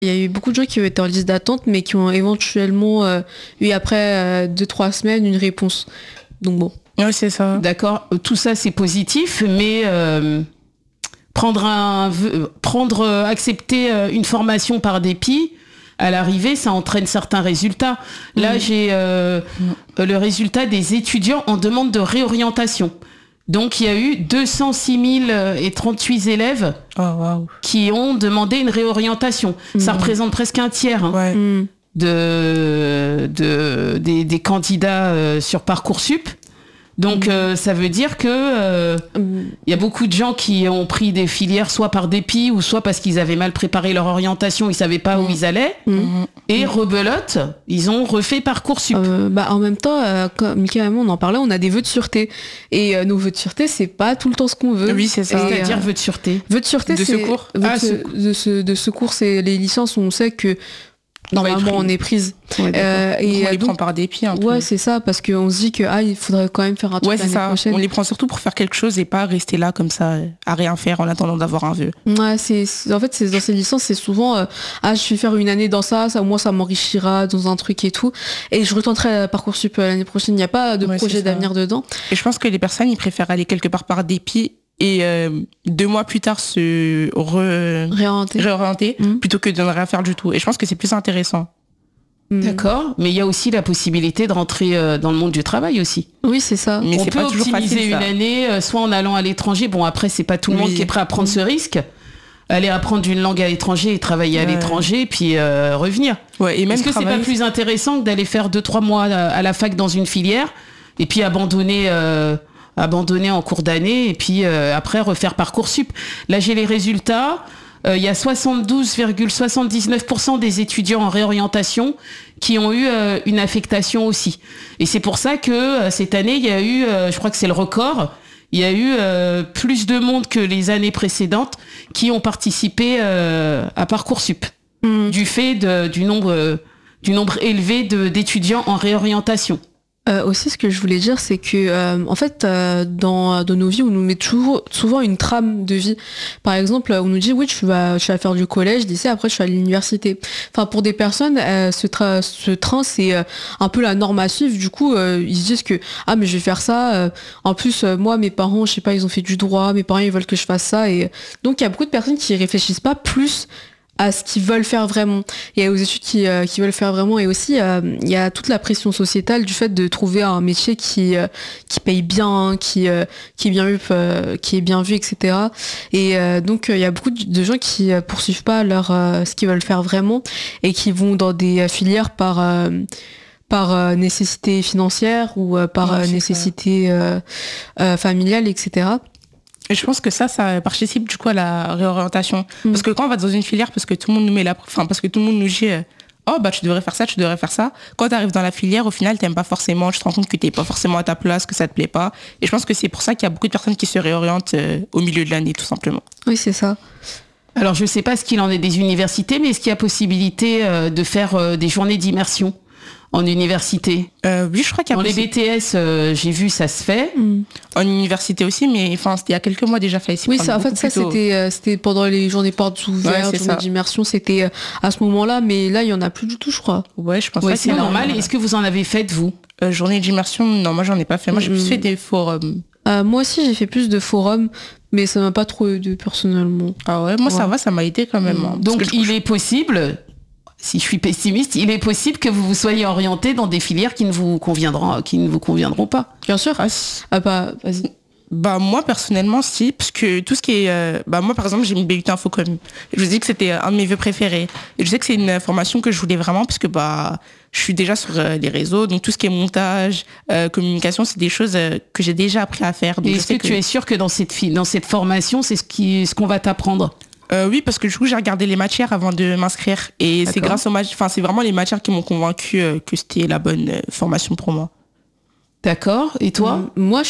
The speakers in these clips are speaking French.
Il y a eu beaucoup de gens qui ont été en liste d'attente, mais qui ont éventuellement eu après 2-3 semaines une réponse. Donc bon. Oui, c'est ça. D'accord, tout ça c'est positif, mais accepter une formation par dépit, à l'arrivée, ça entraîne certains résultats. Là, j'ai le résultat des étudiants en demande de réorientation. Donc, il y a eu 206 038 élèves qui ont demandé une réorientation. Ça représente presque un tiers des candidats sur Parcoursup. Donc, ça veut dire que y a beaucoup de gens qui ont pris des filières soit par dépit ou soit parce qu'ils avaient mal préparé leur orientation, ils savaient pas où ils allaient. Et rebelote, ils ont refait Parcoursup. En même temps, comme Mika et moi, on en parlait, on a des vœux de sûreté. Et nos vœux de sûreté, c'est pas tout le temps ce qu'on veut. Oui, c'est ça. C'est-à-dire vœux de sûreté. Vœux de sûreté, de c'est... secours. De secours, c'est les licences où on sait que normalement on est prise. Et on les prend par dépit un peu. Ouais, c'est ça, parce qu'on se dit que il faudrait quand même faire un truc l'année prochaine. On les prend surtout pour faire quelque chose et pas rester là comme ça à rien faire en attendant d'avoir un vœu. Ouais, en fait dans ces licences, c'est souvent je vais faire une année dans ça, moi ça m'enrichira dans un truc et tout, et je retenterai Parcoursup l'année prochaine. Il n'y a pas de projet d'avenir dedans. Et je pense que les personnes, ils préfèrent aller quelque part par dépit et 2 mois plus tard se réorienter plutôt que de ne rien faire du tout. Et je pense que c'est plus intéressant. D'accord, mais il y a aussi la possibilité de rentrer dans le monde du travail aussi. Oui, c'est ça. Mais on peut optimiser une année, soit en allant à l'étranger. Bon, après, c'est pas tout le monde qui est prêt à prendre ce risque. Aller apprendre une langue à l'étranger et travailler à l'étranger, puis revenir. Ouais, et même est-ce que c'est pas plus intéressant que d'aller faire 2-3 mois à la fac dans une filière et puis abandonner en cours d'année et puis après refaire Parcoursup. Là, j'ai les résultats. Il y a 72,79% des étudiants en réorientation qui ont eu une affectation aussi. Et c'est pour ça que cette année, il y a eu, je crois que c'est le record, il y a eu plus de monde que les années précédentes qui ont participé à Parcoursup. Du fait du nombre élevé d'étudiants en réorientation. Aussi, ce que je voulais dire, c'est que en fait, dans nos vies, on nous met souvent une trame de vie. Par exemple, on nous dit oui, tu vas faire du collège, lycée, après tu vas à l'université. Enfin, pour des personnes, ce train, c'est un peu la norme à suivre. Du coup, ils se disent que mais je vais faire ça. En plus, moi, mes parents, je sais pas, ils ont fait du droit. Mes parents, ils veulent que je fasse ça. Et donc, il y a beaucoup de personnes qui réfléchissent pas plus à ce qu'ils veulent faire vraiment. Il y a aux études qui veulent faire vraiment, et aussi il y a toute la pression sociétale du fait de trouver un métier qui paye bien, qui est bien vu, etc. Et donc il y a beaucoup de gens qui poursuivent pas ce qu'ils veulent faire vraiment et qui vont dans des filières par nécessité financière ou par nécessité familiale, etc. Et je pense que ça participe du coup à la réorientation. Parce que quand on va dans une filière, parce que tout le monde nous parce que tout le monde nous dit tu devrais faire ça, tu devrais faire ça. Quand tu arrives dans la filière, au final, t'aimes pas forcément, tu te rends compte que t'es pas forcément à ta place, que ça te plaît pas. Et je pense que c'est pour ça qu'il y a beaucoup de personnes qui se réorientent au milieu de l'année, tout simplement. Oui, c'est ça. Alors, je sais pas ce qu'il en est des universités, mais est-ce qu'il y a possibilité de faire des journées d'immersion en université? Oui, je crois qu'il y a dans les BTS, j'ai vu, ça se fait. En université aussi, mais c'était il y a quelques mois déjà fait. Oui, ça, en fait, c'était pendant les journées portes ouvertes, journées d'immersion, c'était à ce moment-là, mais là, il y en a plus du tout, je crois. Ouais, je pense. Ouais, c'est normal. Est-ce que vous en avez fait, vous? Journée d'immersion, non, moi, j'en ai pas fait. Moi, j'ai plus fait des forums. Moi aussi, j'ai fait plus de forums, mais ça m'a pas trop aidé personnellement. Ah ouais, moi, ça va, ça m'a aidé quand même. Donc, il est possible... Si je suis pessimiste, il est possible que vous vous soyez orienté dans des filières qui ne vous conviendront pas. Bien sûr. Vas-y. Moi, personnellement, si, parce que tout ce qui est... moi, par exemple, j'ai mis BUT Infocom. Je vous dis que c'était un de mes vœux préférés. Et je sais que c'est une formation que je voulais vraiment, parce que je suis déjà sur les réseaux, donc tout ce qui est montage, communication, c'est des choses que j'ai déjà appris à faire. Donc et est-ce que tu es sûr que dans cette formation, c'est ce qu'on va t'apprendre? Oui, parce que du coup, j'ai regardé les matières avant de m'inscrire. Et c'est grâce aux c'est vraiment les matières qui m'ont convaincu que c'était la bonne formation pour moi. D'accord. Et toi? Moi,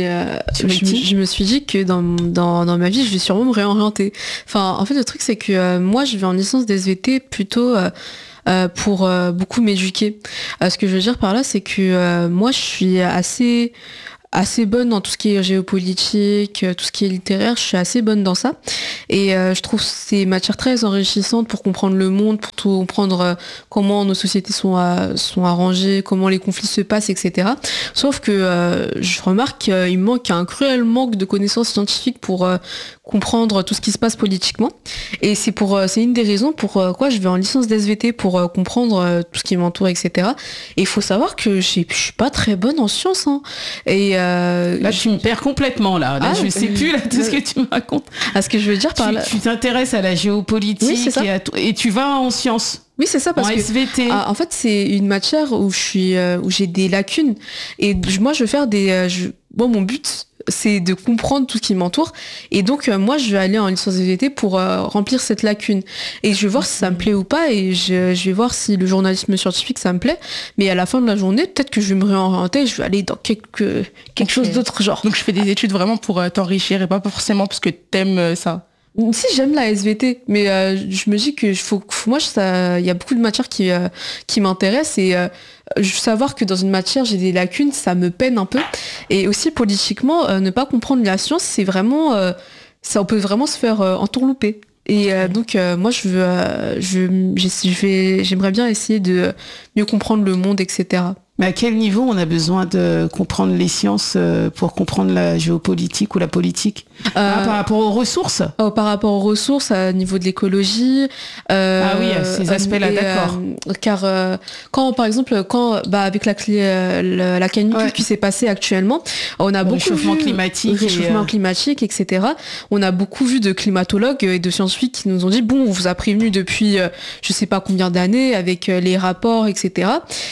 je me suis dit que dans ma vie, je vais sûrement me réorienter. Enfin, en fait, le truc, c'est que moi, je vais en licence d'SVT plutôt pour beaucoup m'éduquer. Ce que je veux dire par là, c'est que moi, je suis assez... assez bonne dans tout ce qui est géopolitique, tout ce qui est littéraire, je suis assez bonne dans ça. Et je trouve ces matières très enrichissantes pour comprendre le monde, pour tout comprendre comment nos sociétés sont arrangées, comment les conflits se passent, etc. Sauf que je remarque qu'il manque un cruel manque de connaissances scientifiques pour comprendre tout ce qui se passe politiquement. Et c'est une des raisons pourquoi je vais en licence d'SVT, pour comprendre tout ce qui m'entoure, etc. Et il faut savoir que je suis pas très bonne en sciences. Hein. Et là, tu me perds complètement. Là je sais plus tout ce que tu me racontes. Ce que je veux dire par là... Tu t'intéresses à la géopolitique, oui, et tu vas en sciences. Oui, c'est ça, parce que SVT. En fait, c'est une matière où j'ai des lacunes. Et moi, je veux faire mon but, c'est de comprendre tout ce qui m'entoure. Et donc, moi, je vais aller en licence SVT pour remplir cette lacune. Et je vais voir si ça me plaît ou pas. Et je vais voir si le journalisme scientifique, ça me plaît. Mais à la fin de la journée, peut-être que je vais me réorienter. Je vais aller dans quelque chose d'autre genre. Donc, je fais des études vraiment pour t'enrichir et pas forcément parce que t'aimes ça. Si, j'aime la SVT, mais je me dis que moi, il y a beaucoup de matières qui m'intéressent, et savoir que dans une matière j'ai des lacunes, ça me peine un peu. Et aussi politiquement, ne pas comprendre la science, c'est vraiment ça peut vraiment se faire entourlouper. Et donc moi j'aimerais bien essayer de mieux comprendre le monde, etc. Mais à quel niveau on a besoin de comprendre les sciences pour comprendre la géopolitique ou la politique par rapport aux ressources Par rapport aux ressources, au niveau de l'écologie. Ces aspects-là, d'accord. Car par exemple, avec la canicule qui s'est passée actuellement, on a beaucoup réchauffement climatique, etc. On a beaucoup vu de climatologues et de scientifiques qui nous ont dit, bon, on vous a prévenu depuis je sais pas combien d'années avec les rapports, etc.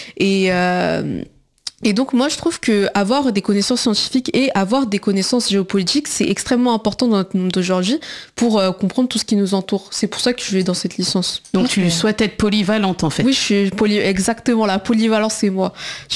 Et donc moi je trouve que avoir des connaissances scientifiques et avoir des connaissances géopolitiques, c'est extrêmement important dans notre monde d'aujourd'hui pour comprendre tout ce qui nous entoure. C'est pour ça que je vais dans cette licence. Donc tu souhaites être polyvalente en fait. Oui, je suis exactement, la polyvalence, c'est moi.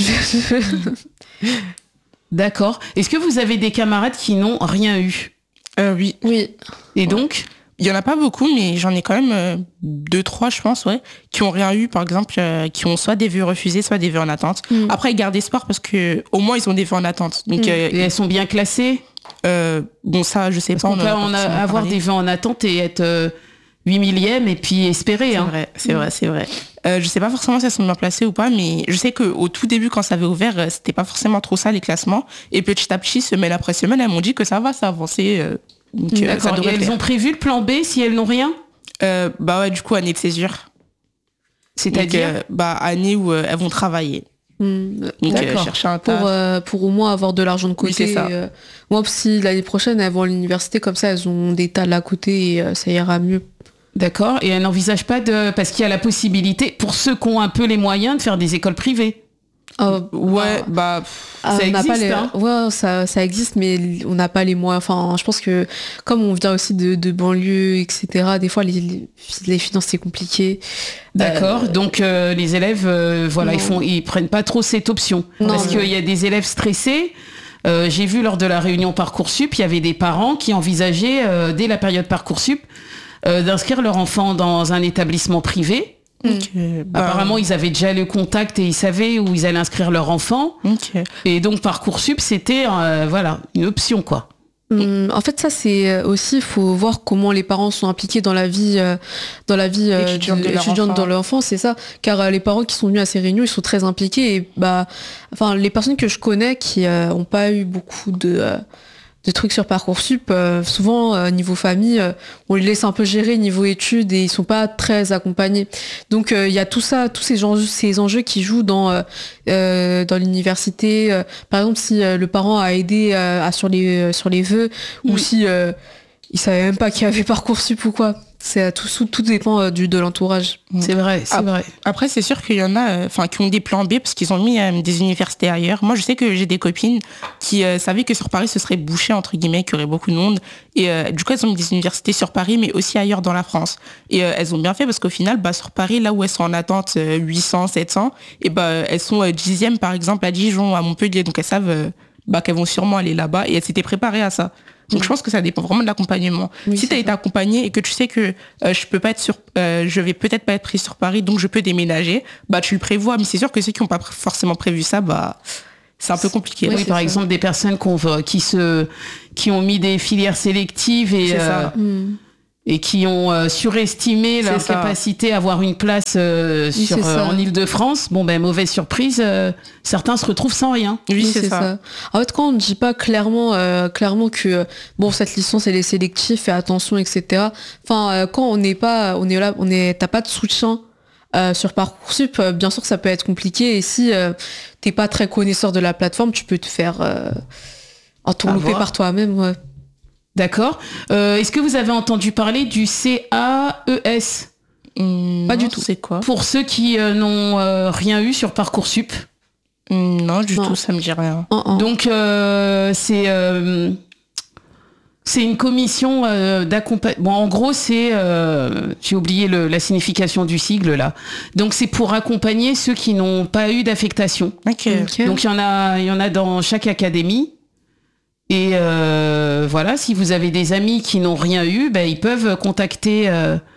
D'accord. Est-ce que vous avez des camarades qui n'ont rien eu ? Oui. Et donc il y en a pas beaucoup, mais j'en ai quand même 2-3, je pense, qui ont rien eu, par exemple, qui ont soit des vœux refusés, soit des vœux en attente. Après, ils gardent espoir parce que au moins ils ont des vœux en attente. Donc, et elles sont bien classées. Ça, je sais pas. On peut avoir des vœux en attente et être 8 millième et puis espérer. C'est vrai. Je sais pas forcément si elles sont bien placées ou pas, mais je sais qu'au tout début, quand ça avait ouvert, c'était pas forcément trop ça, les classements. Et petit à petit, semaine après semaine, elles m'ont dit que ça avançait. D'accord. Et elles ont prévu le plan B si elles n'ont rien ? Du coup, année de césure. C'est-à-dire année où elles vont travailler. Donc, chercher un taf. Pour au moins avoir de l'argent de côté. Oui, c'est ça. Moi, si l'année prochaine, elles vont à l'université, comme ça, elles ont des tas à côté et ça ira mieux. D'accord. Et elles n'envisagent pas parce qu'il y a la possibilité, pour ceux qui ont un peu les moyens, de faire des écoles privées. Ça existe, ça existe, mais on n'a pas les moyens. Enfin, je pense que comme on vient aussi de banlieue, etc., des fois les finances c'est compliqué. D'accord. Donc les élèves, ils prennent pas trop cette option parce qu'il y a des élèves stressés. J'ai vu lors de la réunion Parcoursup, il y avait des parents qui envisageaient dès la période Parcoursup d'inscrire leur enfant dans un établissement privé. Apparemment, ils avaient déjà le contact et ils savaient où ils allaient inscrire leur enfant. Et donc, Parcoursup, c'était une option, quoi. En fait, ça, c'est aussi, il faut voir comment les parents sont impliqués dans la vie étudiante de l'enfant, c'est ça. Car les parents qui sont venus à ces réunions, ils sont très impliqués. Et les personnes que je connais qui n'ont pas eu beaucoup de trucs sur Parcoursup, souvent niveau famille, on les laisse un peu gérer niveau études et ils sont pas très accompagnés. Donc il y a tout ça, tous ces enjeux qui jouent dans l'université. Par exemple, si le parent a aidé sur les vœux, ou si il savait même pas qu'il y avait Parcoursup ou quoi. Tout dépend de l'entourage. C'est vrai. Après, c'est sûr qu'il y en a qui ont des plans B parce qu'ils ont mis des universités ailleurs. Moi, je sais que j'ai des copines qui savaient que sur Paris, ce serait bouché, entre guillemets, qu'il y aurait beaucoup de monde. Et du coup, elles ont mis des universités sur Paris, mais aussi ailleurs dans la France. Et elles ont bien fait parce qu'au final, sur Paris, là où elles sont en attente 800, 700, et elles sont 10e, par exemple, à Dijon, à Montpellier. Donc, elles savent qu'elles vont sûrement aller là-bas. Et elles s'étaient préparées à ça. Donc je pense que ça dépend vraiment de l'accompagnement. Si tu as été accompagné et que tu sais que je vais peut-être pas être prise sur Paris, donc je peux déménager, tu le prévois. Mais c'est sûr que ceux qui n'ont pas forcément prévu ça, c'est un peu compliqué. Oui, par exemple, des personnes qui ont mis des filières sélectives et qui ont surestimé leur capacité à avoir une place en Île-de-France. Bon, ben, mauvaise surprise, certains se retrouvent sans rien. Oui, c'est ça. En fait, quand on ne dit pas clairement que cette licence elle est sélective, fais attention, etc. Enfin, quand t'as pas de soutien sur Parcoursup, bien sûr que ça peut être compliqué. Et si t'es pas très connaisseur de la plateforme, tu peux te faire entourlouper par toi-même. Ouais. D'accord. Est-ce que vous avez entendu parler du CAES ? Pas du tout. C'est quoi ? Pour ceux qui n'ont rien eu sur Parcoursup. Non, du tout, ça me dit rien. Donc, c'est une commission d'accompagnement. Bon, en gros, c'est... j'ai oublié la signification du sigle, là. Donc, c'est pour accompagner ceux qui n'ont pas eu d'affectation. Okay. Donc, il y en a dans chaque académie. Et voilà, si vous avez des amis qui n'ont rien eu, ils peuvent contacter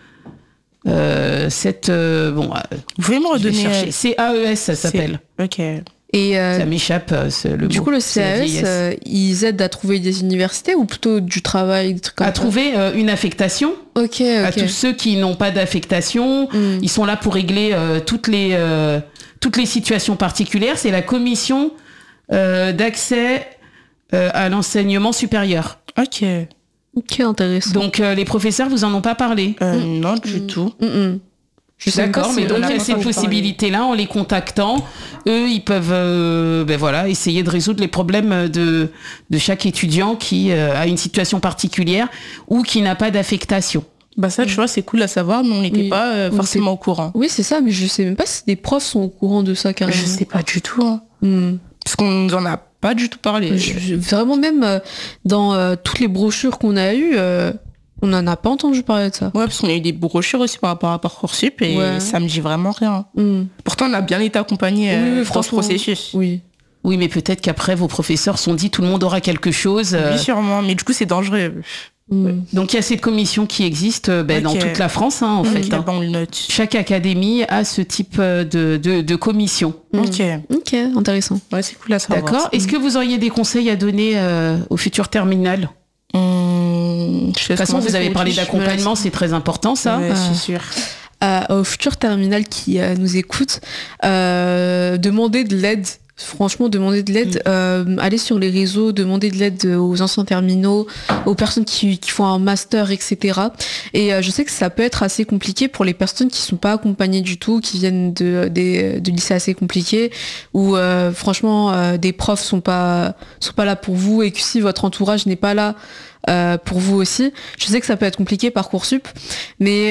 cette... vous pouvez me redonner... CAES, ça s'appelle. Ok. Et ça m'échappe le mot. Du coup, le CAES, ils aident à trouver des universités ou plutôt du travail, des trucs comme ça ? À trouver une affectation. Ok. À tous ceux qui n'ont pas d'affectation. Ils sont là pour régler toutes les situations particulières. C'est la commission d'accès à l'enseignement supérieur. Ok, intéressant. Donc les professeurs vous en ont pas parlé ? Non, du tout. D'accord, mais donc il y a cette possibilité-là, en les contactant, eux, ils peuvent essayer de résoudre les problèmes de chaque étudiant qui a une situation particulière ou qui n'a pas d'affectation. Ça, tu vois, c'est cool à savoir, mais on n'était pas forcément au courant. Oui, c'est ça, mais je sais même pas si des profs sont au courant de ça, carrément. Je sais pas du tout. Parce qu'on nous en a pas du tout parlé. Vraiment, même dans toutes les brochures qu'on a eues, on n'en a pas entendu parler de ça. Ouais, parce qu'on a eu des brochures aussi par rapport à Parcoursup et ça me dit vraiment rien. Pourtant, on a bien été accompagnés dans ce processus. Oui, mais peut-être qu'après, vos professeurs se sont dit tout le monde aura quelque chose. Oui, sûrement, mais du coup, c'est dangereux. Donc, il y a cette commission qui existe dans toute la France, en fait. On le note. Chaque académie a ce type de commission. Ok, intéressant. Ouais, c'est cool à savoir. D'accord. Est-ce que vous auriez des conseils à donner au futur terminal ? De toute façon, vous avez parlé d'accompagnement, c'est très important, ça. Ouais, c'est sûr. Au futur terminal qui nous écoute, demandez de l'aide. Franchement, demander de l'aide, aller sur les réseaux, demander de l'aide aux anciens terminaux, aux personnes qui font un master, etc. Et je sais que ça peut être assez compliqué pour les personnes qui sont pas accompagnées du tout, qui viennent de lycées assez compliqués, où franchement des profs sont pas là pour vous, et que si votre entourage n'est pas là pour vous aussi, je sais que ça peut être compliqué Parcoursup, mais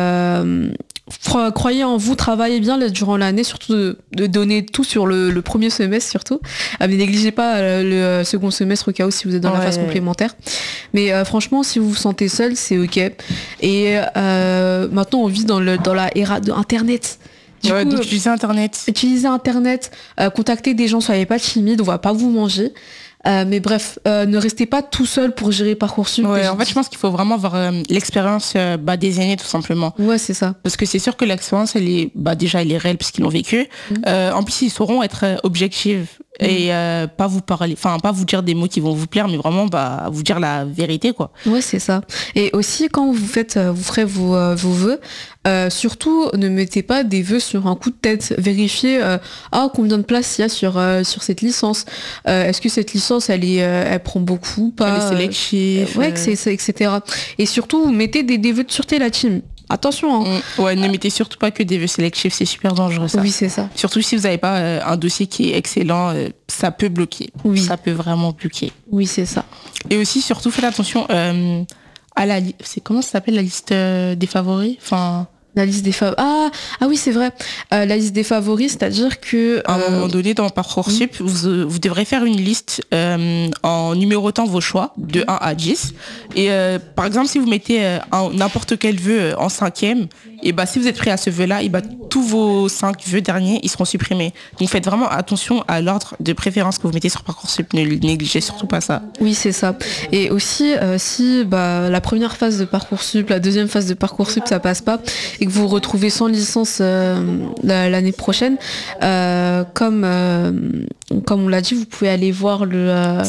croyez en vous, travaillez bien durant l'année, surtout de donner tout sur le premier semestre surtout, mais négligez pas le second semestre au cas où si vous êtes dans la phase complémentaire. Mais franchement, si vous vous sentez seul, c'est ok. Et maintenant on vit dans la ère de Internet. Donc utilisez Internet. Contactez des gens, soyez pas timides, on va pas vous manger. Mais bref, ne restez pas tout seul pour gérer Parcoursup. Ouais, en fait, je pense qu'il faut vraiment avoir l'expérience des aînés, tout simplement. Ouais, c'est ça. Parce que c'est sûr que l'expérience, elle est réelle puisqu'ils l'ont vécu. En plus, ils sauront être objectifs et pas vous parler, enfin pas vous dire des mots qui vont vous plaire, mais vraiment vous dire la vérité, quoi. Ouais, c'est ça. Et aussi, quand vous ferez vos vœux, surtout ne mettez pas des vœux sur un coup de tête. Vérifiez combien de places il y a sur cette licence. Est-ce que cette licence elle prend beaucoup, pas, elle est sélective, etc. Et surtout, mettez des vœux de sûreté, la team. Attention. Ouais, ne mettez surtout pas que des vœux sélectifs, c'est super dangereux, ça. Oui, c'est ça. Surtout si vous n'avez pas un dossier qui est excellent, ça peut bloquer. Oui. Ça peut vraiment bloquer. Oui, c'est ça. Et aussi, surtout, faites attention à comment ça s'appelle, la liste des favoris, enfin... La liste des favoris. Ah oui, c'est vrai. La liste des favoris, c'est-à-dire que... À un moment donné, dans Parcoursup, vous devrez faire une liste en numérotant vos choix de 1 à 10. Et par exemple, si vous mettez n'importe quel vœu en 5e, et si vous êtes prêt à ce vœu-là, tous vos 5 vœux derniers, ils seront supprimés. Donc faites vraiment attention à l'ordre de préférence que vous mettez sur Parcoursup. Ne négligez surtout pas ça. Oui, c'est ça. Et aussi, si la première phase de Parcoursup, la deuxième phase de Parcoursup, ça passe pas, et que vous vous retrouvez sans licence l'année prochaine, comme on l'a dit, vous pouvez aller voir le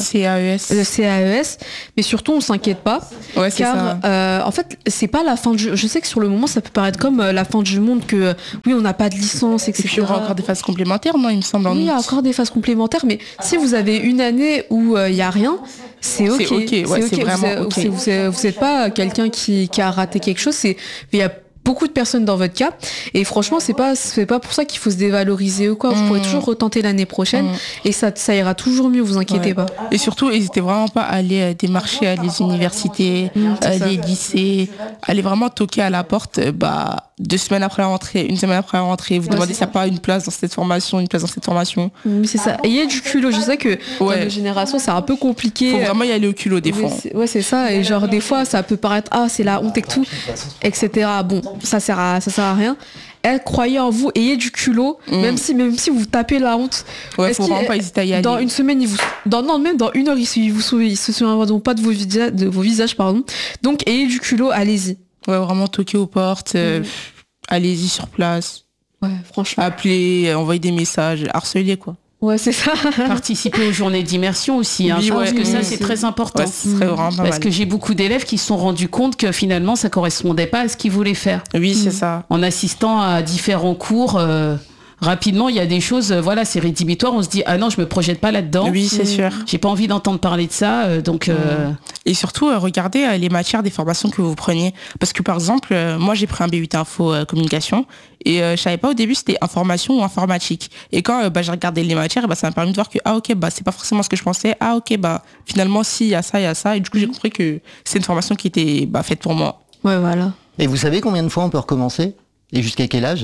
CAES, mais surtout on s'inquiète pas, ouais, car en fait c'est pas la fin du. Je sais que sur le moment ça peut paraître comme la fin du monde, que oui on n'a pas de licence, etc. Et puis il y aura encore des phases complémentaires, non, il me semble. Oui, il y a encore des phases complémentaires, mais si vous avez une année où il y a rien, c'est ok. C'est vraiment ok. Vous n'êtes pas quelqu'un qui a raté quelque chose. Il y a beaucoup de personnes dans votre cas, et franchement c'est pas pour ça qu'il faut se dévaloriser ou quoi. Vous pourrez toujours retenter l'année prochaine, et ça ira toujours mieux, vous inquiétez pas. Et surtout n'hésitez vraiment pas à aller démarcher les universités, les lycées, aller vraiment toquer à la porte 2 semaines après la rentrée, 1 semaine après la rentrée, vous demandez s'il n'y a pas une place dans cette formation, Oui, c'est ça. Ayez du culot. Je sais que dans nos générations c'est un peu compliqué. Faut vraiment y aller au culot des fois. C'est ça, et genre des fois ça peut paraître c'est la honte et tout, etc. Bon, ça sert à rien. Croyez en vous, ayez du culot, même si vous tapez la honte. Ouais, faut vraiment pas hésiter à y aller. Dans une semaine, même dans 1 heure, ils se souviendront pas de vos visages, pardon. Donc ayez du culot, allez-y. Ouais, vraiment toquer aux portes, allez-y sur place. Ouais, franchement. Appelez, envoyez des messages, harcelez quoi. Ouais, c'est ça. Participer aux journées d'immersion aussi, hein. Je pense que ça c'est très important. Ouais, ce serait vraiment pas mal. Parce que j'ai beaucoup d'élèves qui se sont rendus compte que finalement ça correspondait pas à ce qu'ils voulaient faire. Oui, c'est ça. En assistant à différents cours, rapidement il y a des choses, c'est rédhibitoire, on se dit non, je me projette pas là-dedans. Oui, c'est sûr. J'ai pas envie d'entendre parler de ça, donc. Et surtout, regardez les matières des formations que vous preniez. Parce que par exemple, moi j'ai pris un B8 Info Communication, et je savais pas au début c'était information ou informatique. Et quand j'ai regardé les matières, ça m'a permis de voir que c'est pas forcément ce que je pensais. Finalement si, il y a ça. Et du coup j'ai compris que c'est une formation qui était faite pour moi. Ouais, voilà. Et vous savez combien de fois on peut recommencer ? Et jusqu'à quel âge ?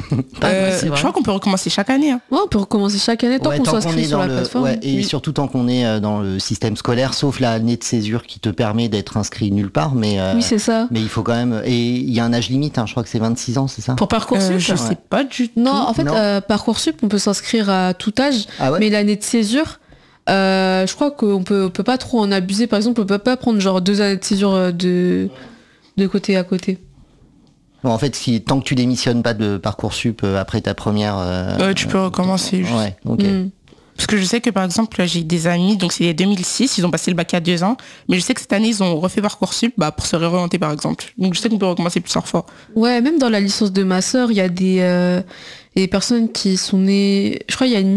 Je crois qu'on peut recommencer chaque année. Ouais, on peut recommencer chaque année tant qu'on s'inscrit sur la plateforme. Et surtout tant qu'on est dans le système scolaire, sauf l'année de césure qui te permet d'être inscrit nulle part. Mais, oui, c'est ça. Mais il faut quand même... Et il y a un âge limite, je crois que c'est 26 ans, c'est ça ? Pour Parcoursup, je sais pas du tout. Non, en fait, Parcoursup, on peut s'inscrire à tout âge, mais l'année de césure... je crois qu'on peut pas trop en abuser. Par exemple, on peut pas prendre genre 2 années de césure de côté à côté. Bon, en fait, tant que tu démissionnes pas de Parcoursup après ta première... tu peux recommencer. Ouais, ok. Parce que je sais que par exemple, j'ai des amis, donc c'est 2006, ils ont passé le bac à 2 ans, mais je sais que cette année, ils ont refait Parcoursup pour se réorienter par exemple. Donc je sais qu'on peut recommencer plusieurs fois. Ouais, même dans la licence de ma sœur, il y a des personnes qui sont nées... Je crois qu'il y a une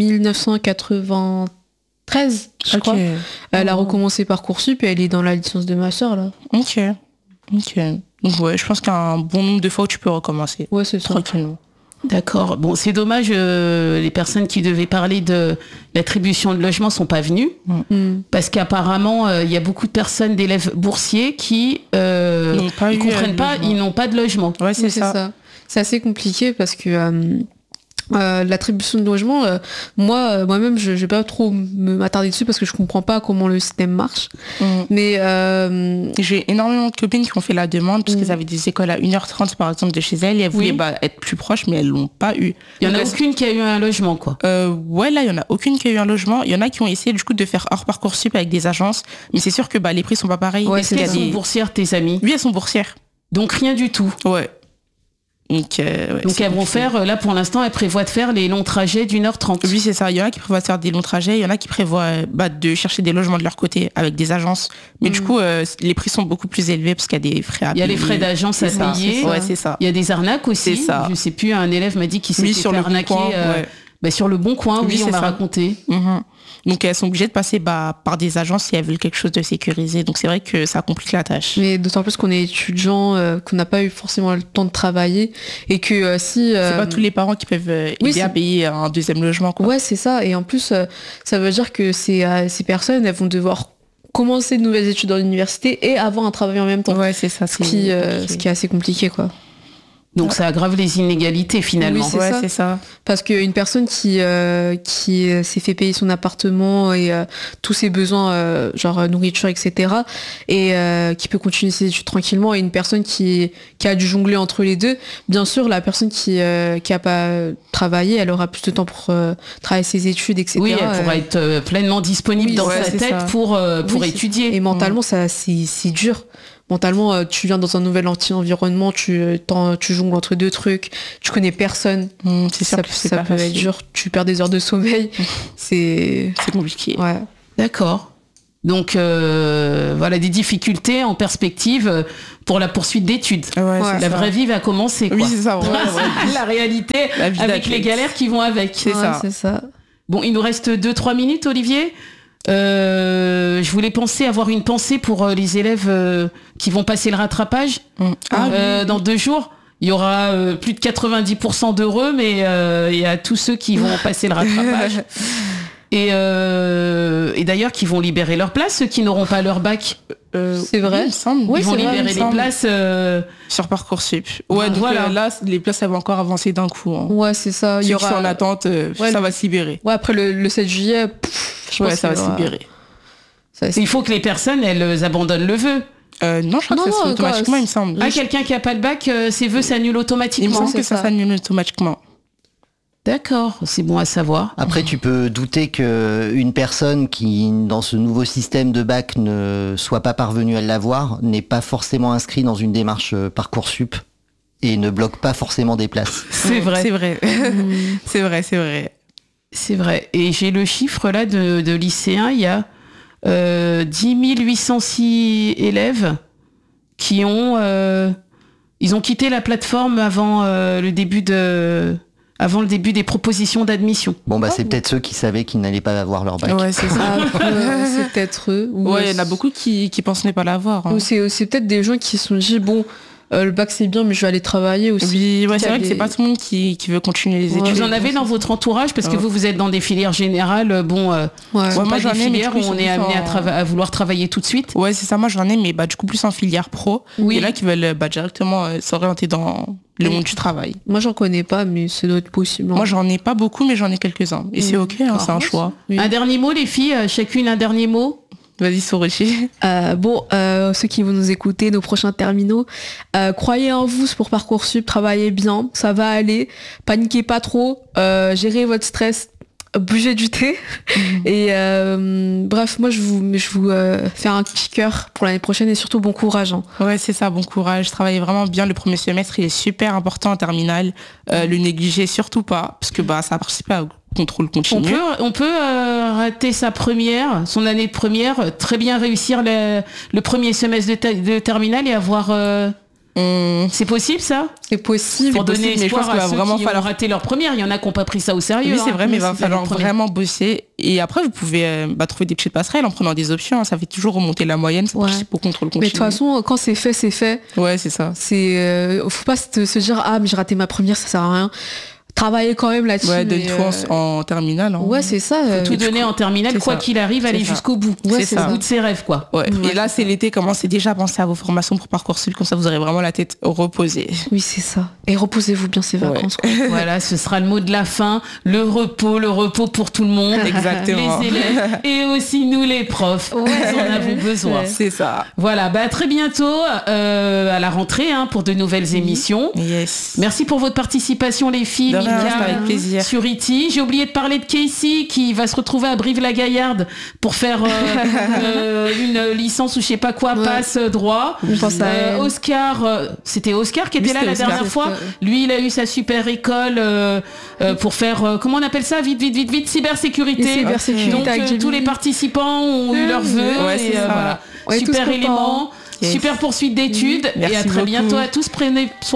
1993, je crois. Elle a recommencé Parcoursup et elle est dans la licence de ma sœur, là. Ok. Donc je pense qu'il y a un bon nombre de fois où tu peux recommencer. Ouais, c'est ça. Tranquillement. D'accord. Bon, c'est dommage, les personnes qui devaient parler de l'attribution de logements sont pas venues. Parce qu'apparemment, il y a beaucoup de personnes, d'élèves boursiers qui ils comprennent pas, ils n'ont pas de logement. Ouais, c'est ça. C'est assez compliqué parce que l'attribution de logement, moi-même je vais pas trop m'attarder dessus parce que je comprends pas comment le système marche. Mais j'ai énormément de copines qui ont fait la demande parce qu'elles avaient des écoles à 1h30 par exemple de chez elles et elles voulaient être plus proches mais elles l'ont pas eu. Il y en a aucune qui a eu un logement quoi. Ouais, là il y en a aucune qui a eu un logement. Il y en a qui ont essayé du coup de faire hors Parcoursup avec des agences, mais c'est sûr que les prix sont pas pareils. Ouais, est-ce qu'elles sont boursières tes amies ? Oui, elles sont boursières. Donc rien du tout. Ouais. Donc elles vont faire, là pour l'instant, elles prévoient de faire les longs trajets d'1h30. Oui, c'est ça. Il y en a qui prévoient de faire des longs trajets, il y en a qui prévoient de chercher des logements de leur côté avec des agences. Mais du coup, les prix sont beaucoup plus élevés parce qu'il y a des frais à payer. Il y a les frais d'agence à payer. Ouais, c'est ça. Il y a des arnaques aussi. C'est ça. Je sais plus, un élève m'a dit qu'il s'était fait arnaquer. Sur le bon coin, oui, on m'a raconté. Donc elles sont obligées de passer par des agences si elles veulent quelque chose de sécurisé. Donc c'est vrai que ça complique la tâche. Mais d'autant plus qu'on est étudiant, qu'on n'a pas eu forcément le temps de travailler et que si... c'est pas tous les parents qui peuvent aider à payer un deuxième logement, quoi. Ouais, c'est ça. Et en plus, ça veut dire que ces personnes, elles vont devoir commencer de nouvelles études dans l'université et avoir un travail en même temps. Ouais, c'est ça. Ce qui est assez compliqué, quoi. Donc ça aggrave les inégalités finalement. Oui, c'est ça. Parce qu'une personne qui s'est fait payer son appartement et tous ses besoins, genre nourriture, etc., et qui peut continuer ses études tranquillement, et une personne qui a dû jongler entre les deux, bien sûr, la personne qui a pas travaillé, elle aura plus de temps pour travailler ses études, etc. Oui, elle pourra être pleinement disponible dans sa tête pour étudier. Et mentalement, ça, c'est dur. Mentalement, tu viens dans un nouvel environnement, tu jongles entre deux trucs, tu connais personne. C'est sûr ça peut être dur. Tu perds des heures de sommeil. C'est compliqué. Ouais. D'accord. Donc voilà des difficultés en perspective pour la poursuite d'études. La vraie vie va commencer. Quoi. Oui, c'est ça. La réalité avec les galères qui vont avec. C'est ça. Bon, il nous reste 2-3 minutes, Olivier. Je voulais avoir une pensée pour les élèves qui vont passer le rattrapage dans 2 jours. Il y aura plus de 90% d'heureux, mais il y a tous ceux qui vont passer le rattrapage. Et d'ailleurs, qui vont libérer leur place, ceux qui n'auront pas leur bac. C'est vrai. Ils vont libérer les places sur Parcoursup. Ouais, donc là, les places elles vont encore avancer d'un coup. Hein. Ouais, c'est ça. Ceux qui sont en attente, ça va se libérer. Ouais, après le 7 juillet, je pense ça va se libérer. Il faut que les personnes, elles abandonnent le vœu. Non, je crois que ça se fait automatiquement, il me semble. Quelqu'un qui n'a pas le bac, ses vœux s'annulent automatiquement. Il me semble que ça s'annule automatiquement. D'accord, c'est bon à savoir. Après, tu peux douter qu'une personne qui, dans ce nouveau système de bac, ne soit pas parvenue à l'avoir, n'est pas forcément inscrite dans une démarche Parcoursup et ne bloque pas forcément des places. C'est vrai. C'est vrai. Et j'ai le chiffre là de lycéens, il y a 10 806 élèves qui ont quitté la plateforme avant le début des propositions d'admission. Bon, c'est peut-être ceux qui savaient qu'ils n'allaient pas avoir leur bac. Ouais, c'est ça. C'est peut-être eux. Ouais, il y en a beaucoup qui pensent ne pas l'avoir. Hein. Ou c'est peut-être des gens qui se sont dit, bon, le bac c'est bien, mais je vais aller travailler aussi. Oui, c'est vrai que c'est pas tout le monde qui veut continuer les études. Vous en avez dans votre entourage, parce que vous êtes dans des filières générales, moi j'en ai, filières où on est amené à vouloir travailler tout de suite. Ouais, c'est ça, moi j'en ai, mais du coup plus en filière pro. Oui. Et là qui veulent directement s'orienter dans le monde du travail. Moi j'en connais pas, mais ça doit être possible. Moi j'en ai pas beaucoup, mais j'en ai quelques-uns. Et c'est ok, c'est un choix. Oui. Un dernier mot, les filles, chacune un dernier mot. Vas-y, Sorochi. Ceux qui vont nous écouter, nos prochains terminaux, croyez en vous pour Parcoursup, travaillez bien, ça va aller, paniquez pas trop, gérez votre stress, buvez du thé. Et bref, moi je vous fais un petit cœur pour l'année prochaine et surtout bon courage. Hein. Ouais, c'est ça, bon courage. Travaillez vraiment bien. Le premier semestre, il est super important en terminale. Le négligez surtout pas, parce que ça participe à contrôle continu. On peut rater son année de première, très bien réussir le premier semestre de terminale et avoir... C'est possible ça ? C'est possible. Pour donner espoir à ceux qui ont raté leur première. Il y en a qui n'ont pas pris ça au sérieux. Oui, c'est vrai, mais il va falloir vraiment bosser. Et après, vous pouvez trouver des petites passerelles en prenant des options. Ça fait toujours remonter la moyenne, ça participe au contrôle continu. Mais de toute façon, quand c'est fait, c'est fait. Ouais, c'est ça. Faut pas se dire, mais j'ai raté ma première, ça sert à rien. Travailler quand même là-dessus. Ouais, donne tout en terminale. Hein. Ouais, c'est ça. Faut tout donner en terminale, quoi qu'il arrive, aller jusqu'au bout. Ouais, au bout de ses rêves, quoi. Ouais. Et là, c'est l'été, commencez déjà à penser à vos formations pour Parcoursup, comme ça vous aurez vraiment la tête reposée. Oui, c'est ça. Et reposez-vous bien ces vacances. Quoi. Voilà, ce sera le mot de la fin. Le repos pour tout le monde. Exactement. Les élèves et aussi nous les profs. Nous en avons besoin. C'est ça. Voilà, à très bientôt à la rentrée pour de nouvelles émissions. Yes. Merci pour votre participation, les filles. Avec plaisir. Sur E.T. J'ai oublié de parler de Casey qui va se retrouver à Brive-la-Gaillarde pour faire une licence ou je sais pas quoi, passe droit. Oscar, c'était Oscar qui était là la dernière fois. Lui, il a eu sa super école pour faire, comment on appelle ça, vite, cybersécurité. Donc tous les participants ont eu leurs vœux. Voilà. Super élément, super poursuite d'études et à très bientôt à tous. Prenez soin